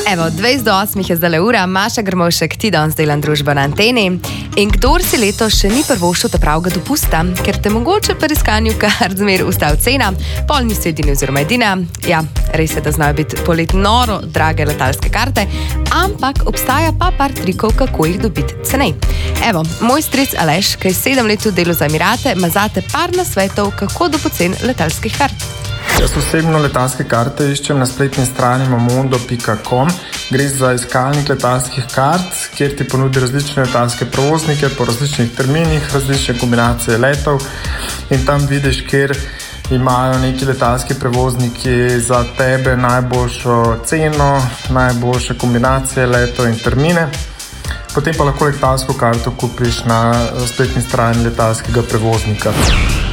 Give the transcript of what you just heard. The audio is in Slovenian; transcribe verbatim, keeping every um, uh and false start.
Evo, dvajset do osmih je zdaj ura, Maša Grmovšek, ti danes delam družbo na Anteni. In kdor si letos še ni prvošel ta pravega dopusta, ker te mogoče pri iskanju kar zmer ustav cena, pol nisi edini oziroma edina. Ja, res je, da znajo biti polet noro drage letalske karte, ampak obstaja pa par trikov, kako jih dobiti cenej. Evo, moj stric Aleš, ki je sedem let v delu za Emirate, ima zate par nasvetov, kako do pocen letalskih kart. Jaz osebno letalske karte iščem na spletni strani momondo pika com. Gre za iskalnik letalskih kart, kjer ti ponudi različne letalske prevoznike po različnih terminih, različne kombinacije letov in tam vidiš, kjer imajo neki letalski prevozniki za tebe najboljšo ceno, najboljše kombinacije letov in termine. Potem pa lahko letalsko karto kupiš na spletni strani letalskega prevoznika.